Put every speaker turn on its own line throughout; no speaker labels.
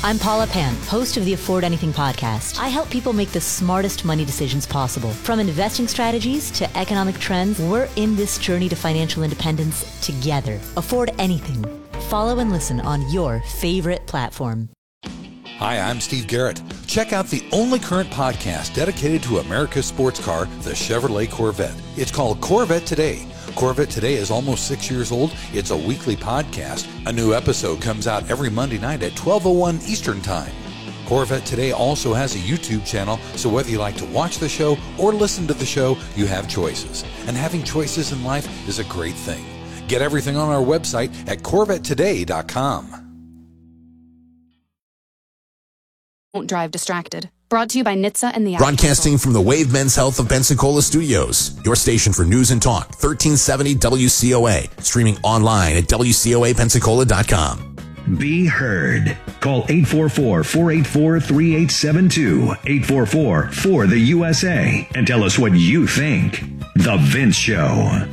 I'm Paula Pan, host of the Afford Anything podcast. I help people make the smartest money decisions possible. From investing strategies to economic trends, we're in this journey to financial independence together. Afford Anything. Follow and listen on your favorite platform.
Hi, I'm Steve Garrett. Check out the only current podcast dedicated to America's sports car, the Chevrolet Corvette. It's called Corvette Today. Corvette Today is almost 6 years old. It's a weekly podcast. A new episode comes out every Monday night at 12:01 Eastern Time. Corvette Today also has a YouTube channel, so whether you like to watch the show or listen to the show, you have choices. And having choices in life is a great thing. Get everything on our website at CorvetteToday.com.
Don't drive distracted. Brought to you by NHTSA and the
Broadcasting from the Wave Men's Health of Pensacola studios. Your station for news and talk, 1370 WCOA. Streaming online at WCOAPensacola.com.
Be heard. Call 844-484-3872. 844-4-the-USA. And tell us what you think. The Vince Show.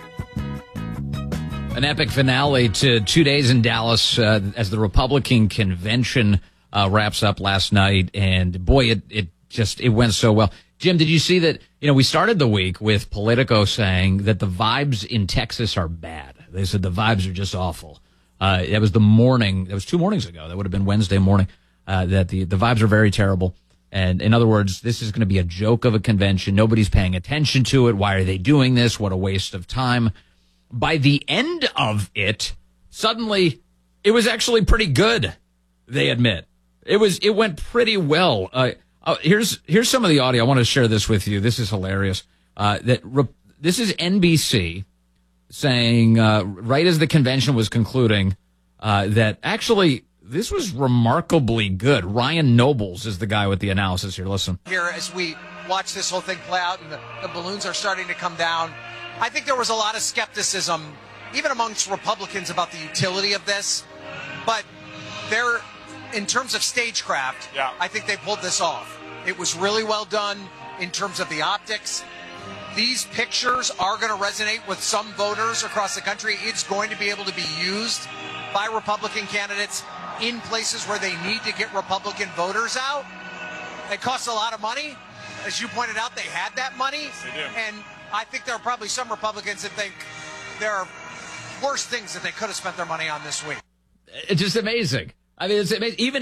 An epic finale to 2 days in Dallas as the Republican convention wraps up last night, and boy, it went so well. Jim, did you see that? You know, we started the week with Politico saying that the vibes in Texas are bad. They said the vibes are just awful. It was the morning. It was 2 mornings ago. That would have been Wednesday morning. That the vibes are very terrible. And in other words, this is going to be a joke of a convention. Nobody's paying attention to it. Why are they doing this? What a waste of time. By the end of it, suddenly it was actually pretty good. They admit. It went pretty well. Here's some of the audio. I want to share this with you. This is hilarious. This is NBC saying right as the convention was concluding that actually this was remarkably good. Ryan Nobles is the guy with the analysis here. Listen.
Here as we watch this whole thing play out and the balloons are starting to come down, I think there was a lot of skepticism, even amongst Republicans, about the utility of this. But in terms of stagecraft, I think they pulled this off. It was really well done in terms of the optics. These pictures are going to resonate with some voters across the country. It's going to be able to be used by Republican candidates in places where they need to get Republican voters out. It costs a lot of money. As you pointed out, they had that money. Yes, they do. And I think there are probably some Republicans that think there are worse things that they could have spent their money on this week.
It's just amazing. I mean, it's amazing. Even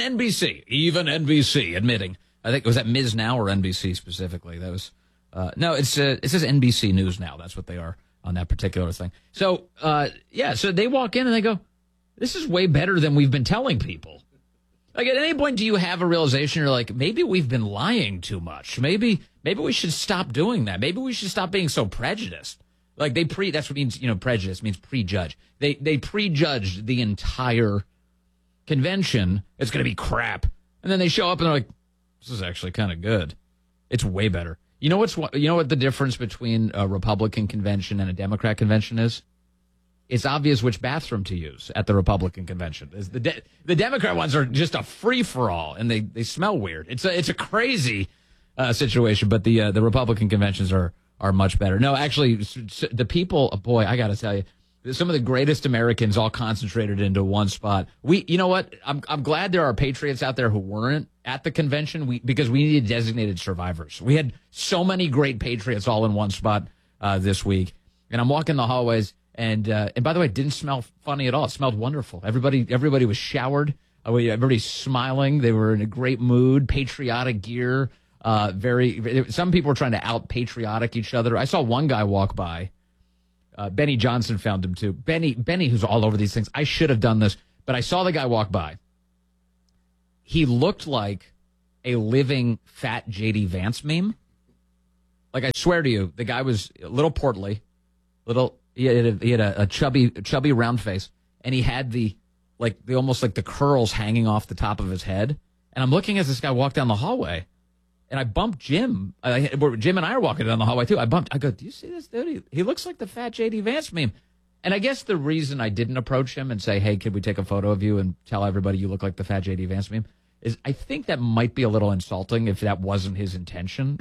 NBC admitting. I think, was that Ms. Now or NBC specifically? That was, no, it says NBC News Now. That's what they are on that particular thing. So, so they walk in and they go, this is way better than we've been telling people. Like, at any point, do you have a realization you're like, maybe we've been lying too much? Maybe we should stop doing that. Maybe we should stop being so prejudiced. Like, that's what means, prejudice means prejudge. They prejudged the entire convention. It's going to be crap. And then they show up and they're like, this is actually kind of good. It's way better. You know what the difference between a Republican convention and a Democrat convention is? It's obvious which bathroom to use at the Republican convention. The Democrat ones are just a free-for-all, and they smell weird. It's a crazy situation, but the Republican conventions are much better. No, actually, the people, boy, I got to tell you, some of the greatest Americans all concentrated into one spot. You know what? I'm glad there are patriots out there who weren't at the convention because we needed designated survivors. We had so many great patriots all in one spot this week. And I'm walking the hallways, and by the way, it didn't smell funny at all. It smelled wonderful. Everybody was showered. Everybody's smiling. They were in a great mood. Patriotic gear. Some people were trying to out patriotic each other. I saw one guy walk by. Benny Johnson found him too. Benny, who's all over these things. I should have done this, but I saw the guy walk by. He looked like a living fat J.D. Vance meme. Like, I swear to you, the guy was a little portly, he had a chubby round face, and he had the almost like the curls hanging off the top of his head. And I'm looking as this guy walked down the hallway. And I bumped Jim. Jim and I are walking down the hallway, too. I go, do you see this dude? He looks like the fat J.D. Vance meme. And I guess the reason I didn't approach him and say, hey, could we take a photo of you and tell everybody you look like the fat J.D. Vance meme is I think that might be a little insulting if that wasn't his intention.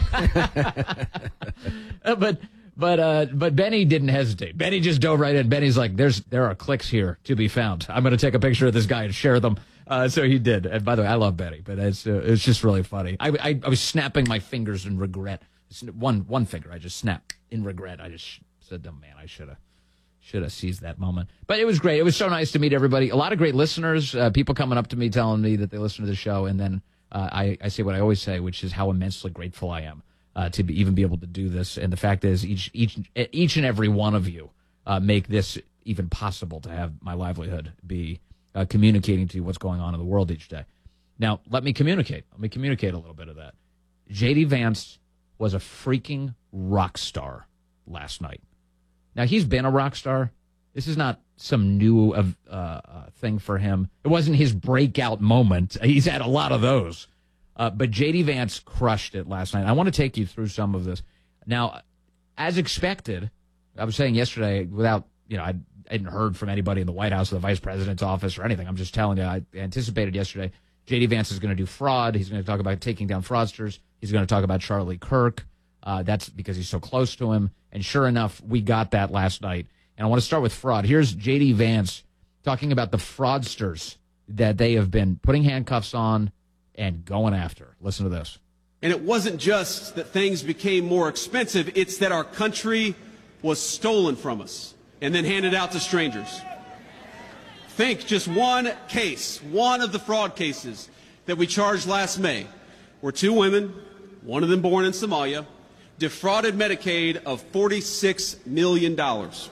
But Benny didn't hesitate. Benny just dove right in. Benny's like, there are clicks here to be found. I'm going to take a picture of this guy and share them So he did. And by the way, I love Betty, but it's just really funny. I was snapping my fingers in regret. One finger I just snapped in regret. I just said, oh, man, I should have seized that moment. But it was great. It was so nice to meet everybody. A lot of great listeners, people coming up to me telling me that they listen to the show. And then I say what I always say, which is how immensely grateful I am to even be able to do this. And the fact is, each and every one of you make this even possible to have my livelihood be communicating to you what's going on in the world each day. Now, let me communicate. Let me communicate a little bit of that. J.D. Vance was a freaking rock star last night. Now, he's been a rock star. This is not some new thing for him. It wasn't his breakout moment. He's had a lot of those. But J.D. Vance crushed it last night. I want to take you through some of this. Now, as expected, I was saying yesterday, without, I hadn't heard from anybody in the White House or the vice president's office or anything. I'm just telling you, I anticipated yesterday, J.D. Vance is going to do fraud. He's going to talk about taking down fraudsters. He's going to talk about Charlie Kirk. That's because he's so close to him. And sure enough, we got that last night. And I want to start with fraud. Here's J.D. Vance talking about the fraudsters that they have been putting handcuffs on and going after. Listen to this.
And it wasn't just that things became more expensive. It's that our country was stolen from us and then handed out to strangers. Think just one case, one of the fraud cases that we charged last May, where two women, one of them born in Somalia, defrauded Medicaid of $46 million.
46.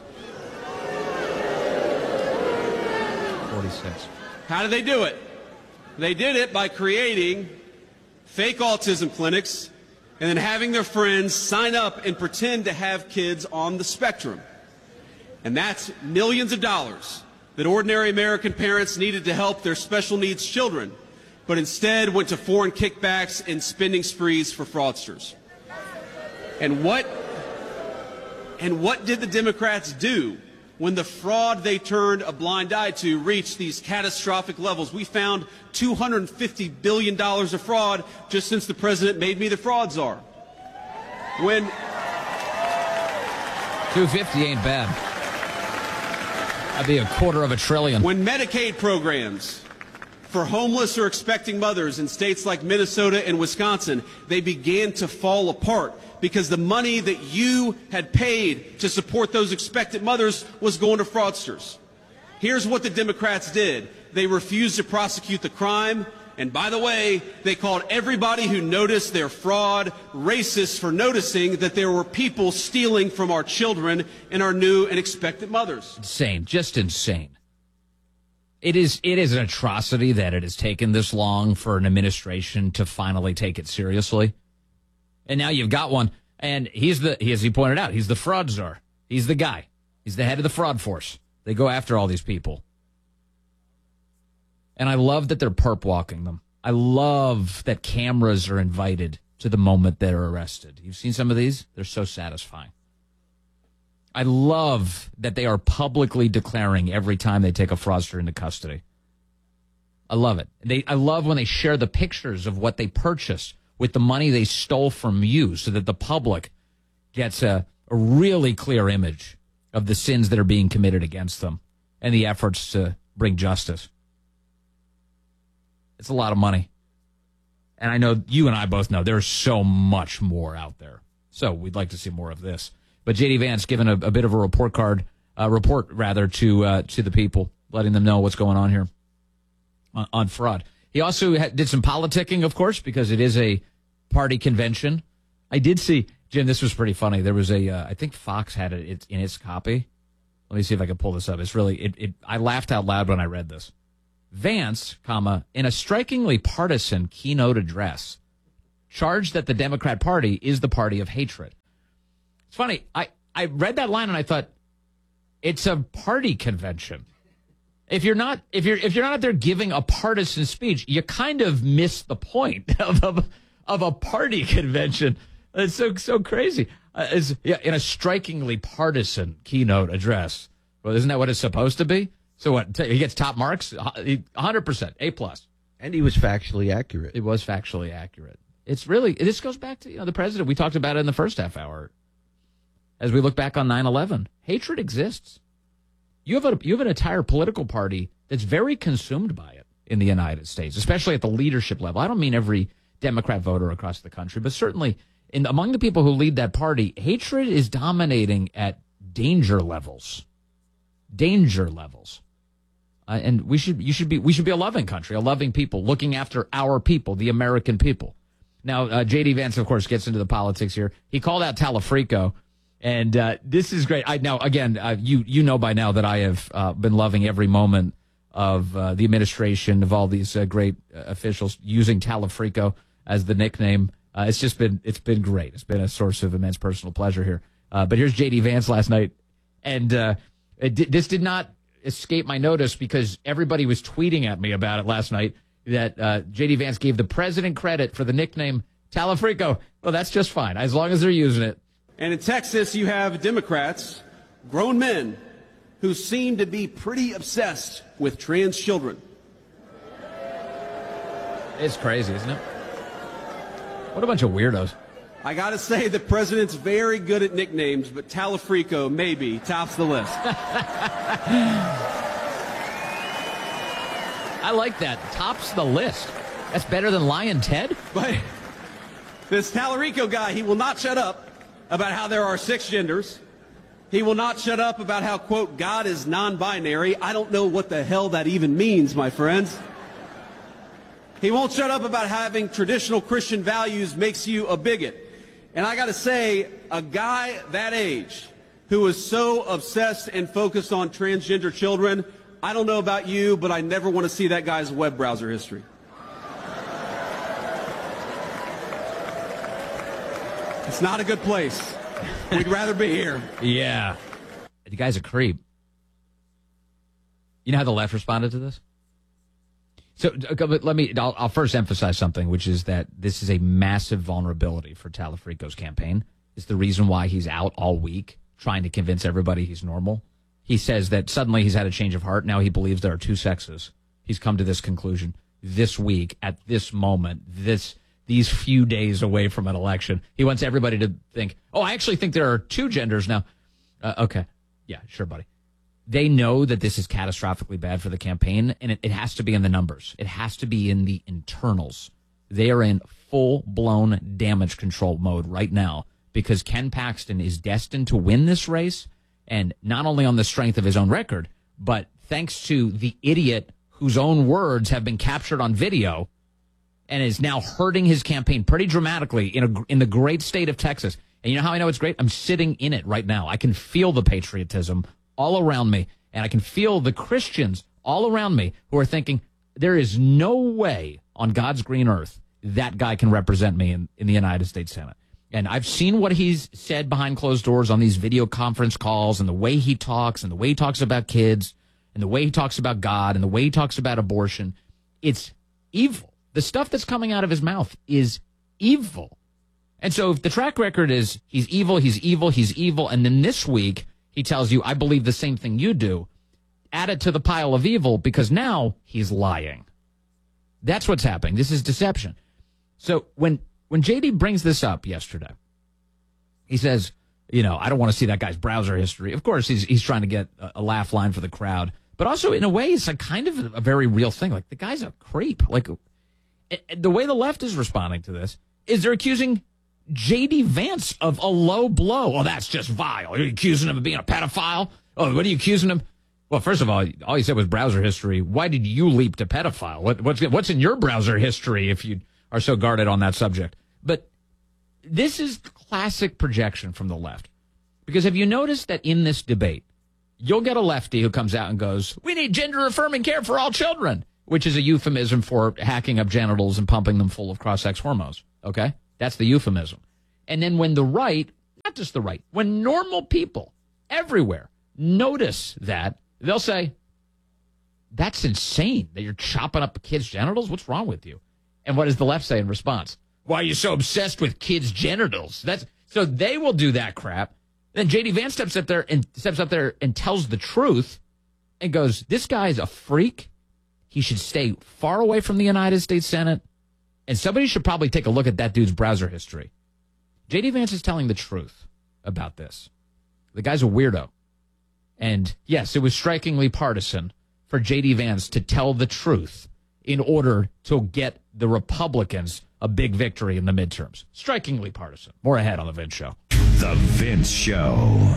How did they do it? They did it by creating fake autism clinics and then having their friends sign up and pretend to have kids on the spectrum. And that's millions of dollars that ordinary American parents needed to help their special needs children, but instead went to foreign kickbacks and spending sprees for fraudsters. And what did the Democrats do when the fraud they turned a blind eye to reached these catastrophic levels? We found $250 billion of fraud just since the president made me the fraud czar. When
250 ain't bad. That'd be $250 billion.
When Medicaid programs for homeless or expecting mothers in states like Minnesota and Wisconsin, they began to fall apart because the money that you had paid to support those expectant mothers was going to fraudsters. Here's what the Democrats did. They refused to prosecute the crime. And by the way, they called everybody who noticed their fraud racist for noticing that there were people stealing from our children and our new and expectant mothers.
Insane, just insane. It is an atrocity that it has taken this long for an administration to finally take it seriously. And now you've got one, and as he pointed out, he's the fraud czar. He's the guy. He's the head of the fraud force. They go after all these people. And I love that they're perp walking them. I love that cameras are invited to the moment they're arrested. You've seen some of these? They're so satisfying. I love that they are publicly declaring every time they take a fraudster into custody. I love it. I love when they share the pictures of what they purchased with the money they stole from you so that the public gets a really clear image of the sins that are being committed against them and the efforts to bring justice. It's a lot of money. And I know you and I both know there's so much more out there. So we'd like to see more of this. But J.D. Vance giving a bit of a report to the people, letting them know what's going on here on fraud. He also did some politicking, of course, because it is a party convention. I did see, Jim, this was pretty funny. There was I think Fox had it in its copy. Let me see if I can pull this up. It's really, I laughed out loud when I read this. Vance, in a strikingly partisan keynote address, charged that the Democrat Party is the party of hatred. It's funny. I read that line and I thought, it's a party convention. If you're not out there giving a partisan speech, you kind of miss the point of a party convention. It's so crazy. In a strikingly partisan keynote address. Well, isn't that what it's supposed to be? So what? He gets top marks, 100%, A+.
And he was factually accurate.
It was factually accurate. It's really, this goes back to the president. We talked about it in the first half hour. As we look back on 9/11, hatred exists. You have an entire political party that's very consumed by it. in the United States, especially at the leadership level. I don't mean every Democrat voter across the country, but certainly among the people who lead that party, hatred is dominating at danger levels. Danger levels. And we should be a loving country, a loving people, looking after our people, the American people. Now, J.D. Vance, of course, gets into the politics here. He called out Talafrico, and this is great. You know by now that I have been loving every moment of the administration, of all these great officials using Talafrico as the nickname. It's been great. It's been a source of immense personal pleasure here. But here's J.D. Vance last night, and this did not escape my notice because everybody was tweeting at me about it last night, that J.D. Vance gave the president credit for the nickname Talafrico. Well, that's just fine, as long as they're using it.
And in Texas, you have Democrats, grown men, who seem to be pretty obsessed with trans children.
It's crazy, isn't it? What a bunch of weirdos.
I got to say, the president's very good at nicknames, but Talafrico maybe tops the list.
I like that. Tops the list. That's better than Lion Ted?
But this Talarico guy, he will not shut up about how there are 6 genders. He will not shut up about how, quote, God is non-binary. I don't know what the hell that even means, my friends. He won't shut up about having traditional Christian values makes you a bigot. And I got to say, a guy that age who is so obsessed and focused on transgender children, I don't know about you, but I never want to see that guy's web browser history. It's not a good place. We'd rather be here.
Yeah. The guy's a creep. You know how the left responded to this? So I'll first emphasize something, which is that this is a massive vulnerability for Talafrico's campaign. It's the reason why he's out all week trying to convince everybody he's normal. He says that suddenly he's had a change of heart. Now he believes there are 2 sexes. He's come to this conclusion this week, at this moment, these few days away from an election. He wants everybody to think, oh, I actually think there are 2 genders now. Okay. Yeah, sure, buddy. They know that this is catastrophically bad for the campaign, and it has to be in the numbers. It has to be in the internals. They are in full-blown damage control mode right now because Ken Paxton is destined to win this race, and not only on the strength of his own record, but thanks to the idiot whose own words have been captured on video and is now hurting his campaign pretty dramatically in the great state of Texas. And you know how I know it's great? I'm sitting in it right now. I can feel the patriotism all around me, and I can feel the Christians all around me who are thinking, there is no way on God's green earth that guy can represent me in the United States Senate. And I've seen what he's said behind closed doors on these video conference calls, and the way he talks, and the way he talks about kids, and the way he talks about God, and the way he talks about abortion. It's evil. The stuff that's coming out of his mouth is evil. And so if the track record is he's evil, and then this week he tells you, I believe the same thing you do, add it to the pile of evil because now he's lying. That's what's happening. This is deception. So when JD brings this up yesterday, he says, I don't want to see that guy's browser history. Of course, he's trying to get a laugh line for the crowd. But also, in a way, it's a kind of a very real thing. Like, the guy's a creep. Like, the way the left is responding to this is they're accusing J.D. Vance of a low blow. Oh, that's just vile. Are you accusing him of being a pedophile? Oh, what are you accusing him? Well, first of all he said was browser history. Why did you leap to pedophile? What's in your browser history if you are so guarded on that subject? But this is classic projection from the left. Because have you noticed that in this debate, you'll get a lefty who comes out and goes, we need gender-affirming care for all children, which is a euphemism for hacking up genitals and pumping them full of cross-sex hormones. Okay? That's the euphemism. And then when the right, not just the right, when normal people everywhere notice that, they'll say, that's insane that you're chopping up kids' genitals. What's wrong with you? And what does the left say in response? Why are you so obsessed with kids' genitals? So they will do that crap. Then J.D. Vance steps up there and tells the truth and goes, this guy is a freak. He should stay far away from the United States Senate. And somebody should probably take a look at that dude's browser history. J.D. Vance is telling the truth about this. The guy's a weirdo. And yes, it was strikingly partisan for J.D. Vance to tell the truth in order to get the Republicans a big victory in the midterms. Strikingly partisan. More ahead on The Vince Show.
The Vince Show.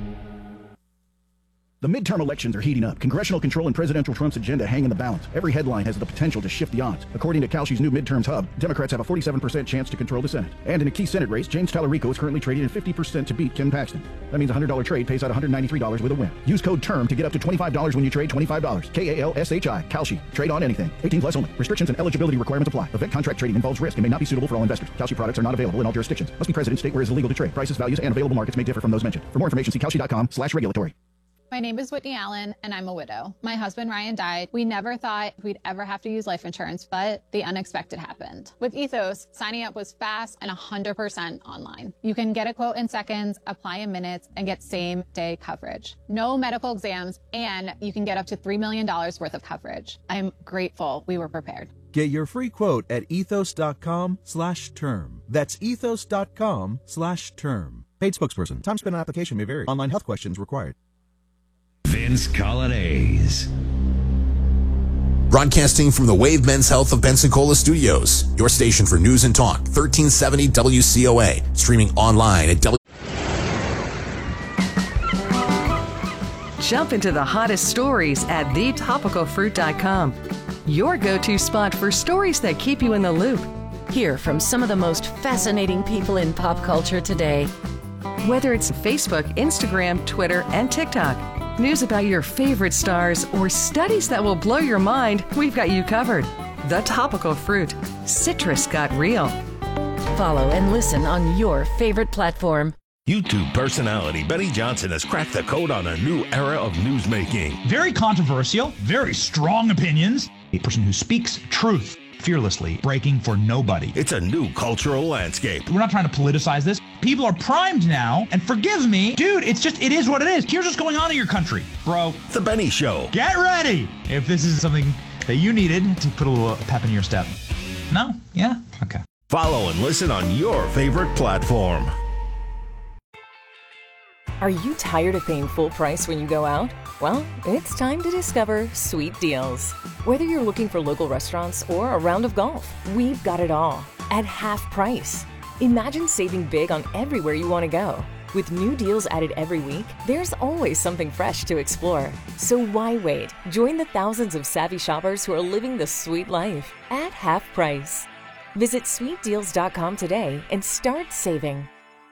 The midterm elections are heating up. Congressional control and presidential Trump's agenda hang in the balance. Every headline has the potential to shift the odds. According to Kalshi's new midterms hub, Democrats have a 47% chance to control the Senate. And in a key Senate race, James Tallarico is currently trading at 50% to beat Ken Paxton. That means a $100 trade pays out $193 with a win. Use code TERM to get up to $25 when you trade $25. KALSHI. Kalshi. Trade on anything. 18 plus only. Restrictions and eligibility requirements apply. Event contract trading involves risk and may not be suitable for all investors. Kalshi products are not available in all jurisdictions. Must be present in state where it is illegal to trade. Prices, values, and available markets may differ from those mentioned. For more information, see kalshi.com/regulatory.
My name is Whitney Allen, and I'm a widow. My husband, Ryan, died. We never thought we'd ever have to use life insurance, but the unexpected happened. With Ethos, signing up was fast and 100% online. You can get a quote in seconds, apply in minutes, and get same-day coverage. No medical exams, and you can get up to $3 million worth of coverage. I'm grateful we were prepared.
Get your free quote at ethos.com/term. That's ethos.com/term. Paid spokesperson. Time spent on application may vary. Online health questions required.
Vince Colonnese.
Broadcasting from the Wave Men's Health of Pensacola Studios, your station for news and talk, 1370 WCOA, streaming online at
Jump into the hottest stories at thetopicalfruit.com. Your go-to spot for stories that keep you in the loop.
Hear from some of the most fascinating people in pop culture today.
Whether it's Facebook, Instagram, Twitter, and TikTok, news about your favorite stars, or studies that will blow your mind, we've got you covered. The Topical Fruit. Citrus got real.
Follow and listen on your favorite platform.
YouTube personality Benny Johnson has cracked the code on a new era of newsmaking.
Very controversial, very strong opinions. A person who speaks truth fearlessly, breaking for nobody.
It's a new cultural landscape.
We're not trying to politicize this. People are primed now, and forgive me, dude, it is what it is. Here's what's going on in your country, bro.
The Benny Show.
Get ready if this is something that you needed to put a little pep in your step. No? Yeah? Okay.
Follow and listen on your favorite platform.
Are you tired of paying full price when you go out? Well, it's time to discover Sweet Deals. Whether you're looking for local restaurants or a round of golf, we've got it all at half price. Imagine saving big on everywhere you want to go. With new deals added every week, there's always something fresh to explore. So why wait? Join the thousands of savvy shoppers who are living the sweet life at half price. Visit sweetdeals.com today and start saving.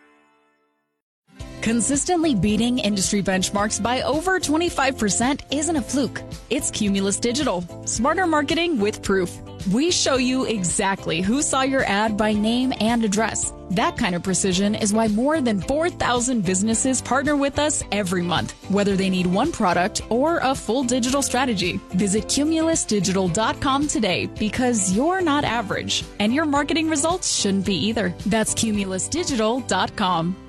Consistently beating industry benchmarks by over 25% isn't a fluke. It's Cumulus Digital. Smarter marketing with proof. We show you exactly who saw your ad by name and address. That kind of precision is why more than 4,000 businesses partner with us every month, whether they need one product or a full digital strategy. Visit cumulusdigital.com today because you're not average, and your marketing results shouldn't be either. That's cumulusdigital.com.